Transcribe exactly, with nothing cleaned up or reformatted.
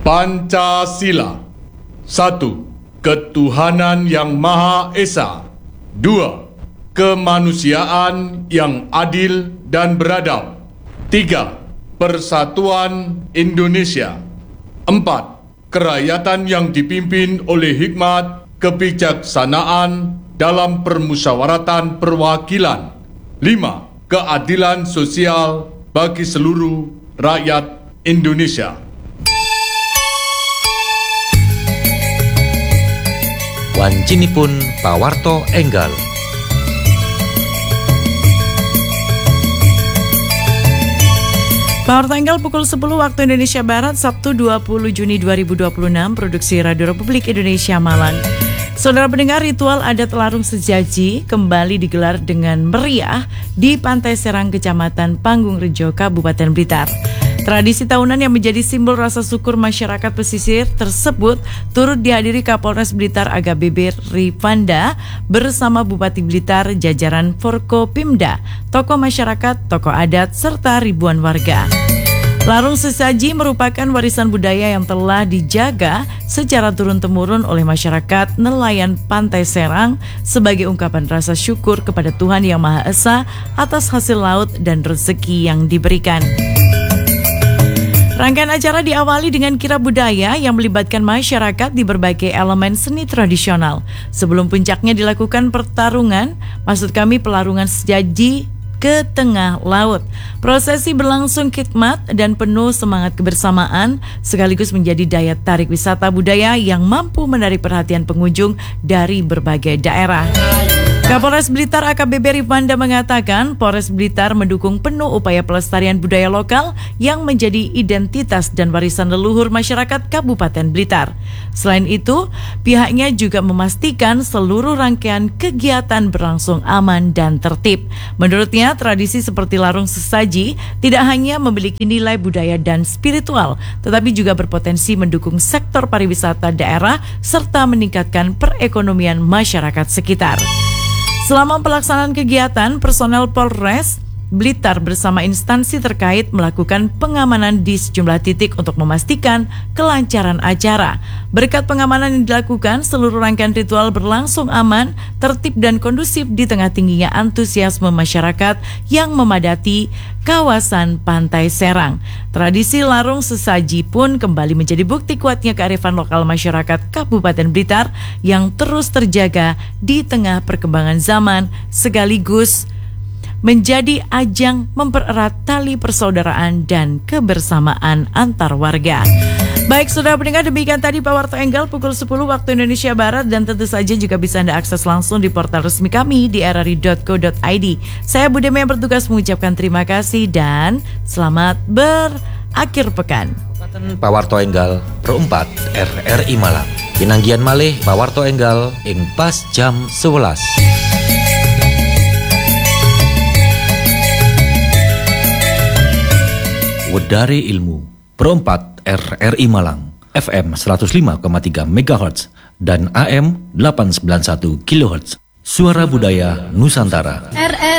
Pancasila. Satu, ketuhanan yang Maha Esa. Dua, kemanusiaan yang adil dan beradab. Tiga, persatuan Indonesia. Empat, kerakyatan yang dipimpin oleh hikmat kebijaksanaan dalam permusyawaratan perwakilan. Lima, keadilan sosial bagi seluruh rakyat Indonesia. Wancinipun pawarto enggal. Pawarto enggal pukul sepuluh waktu Indonesia Barat, Sabtu dua puluh Juni dua ribu dua puluh enam, produksi Radio Republik Indonesia Malang. Saudara pendengar, ritual adat Larung Sesaji kembali digelar dengan meriah di Pantai Serang, Kecamatan Panggung Rejo, Kabupaten Blitar. Tradisi tahunan yang menjadi simbol rasa syukur masyarakat pesisir tersebut turut dihadiri Kapolres Blitar A K B B Rifanda bersama Bupati Blitar, jajaran Forkopimda, tokoh masyarakat, tokoh adat, serta ribuan warga. Larung Sesaji merupakan warisan budaya yang telah dijaga secara turun-temurun oleh masyarakat nelayan Pantai Serang sebagai ungkapan rasa syukur kepada Tuhan Yang Maha Esa atas hasil laut dan rezeki yang diberikan. Rangkaian acara diawali dengan kirab budaya yang melibatkan masyarakat di berbagai elemen seni tradisional. Sebelum puncaknya dilakukan pertarungan, maksud kami pelarungan sesaji ke tengah laut. Prosesi berlangsung khidmat dan penuh semangat kebersamaan, sekaligus menjadi daya tarik wisata budaya yang mampu menarik perhatian pengunjung dari berbagai daerah. Kapolres Blitar A K B B Rifanda mengatakan Polres Blitar mendukung penuh upaya pelestarian budaya lokal yang menjadi identitas dan warisan leluhur masyarakat Kabupaten Blitar. Selain itu, pihaknya juga memastikan seluruh rangkaian kegiatan berlangsung aman dan tertib. Menurutnya, tradisi seperti Larung Sesaji tidak hanya memiliki nilai budaya dan spiritual, tetapi juga berpotensi mendukung sektor pariwisata daerah serta meningkatkan perekonomian masyarakat sekitar. Selama pelaksanaan kegiatan, personel Polres Blitar bersama instansi terkait melakukan pengamanan di sejumlah titik untuk memastikan kelancaran acara. Berkat pengamanan yang dilakukan, seluruh rangkaian ritual berlangsung aman, tertib dan kondusif di tengah tingginya antusiasme masyarakat yang memadati kawasan Pantai Serang. Tradisi Larung Sesaji pun kembali menjadi bukti kuatnya kearifan lokal masyarakat Kabupaten Blitar yang terus terjaga di tengah perkembangan zaman, sekaligus menjadi ajang mempererat tali persaudaraan dan kebersamaan antar warga. Baik, saudara pendengar, demikian tadi Pawarto Enggal pukul sepuluh waktu Indonesia Barat, dan tentu saja juga bisa Anda akses langsung di portal resmi kami di r r i dot co dot i d. Saya Budemi yang bertugas mengucapkan terima kasih dan selamat berakhir pekan. Pawarto Enggal perempat R R I Malang. Pinanggian malih Pawarto Enggal ing pas jam sebelas. Wedari Ilmu perempat R R I Malang, F M seratus lima koma tiga megahertz dan A M delapan ratus sembilan puluh satu kilohertz. Suara Budaya Nusantara. R R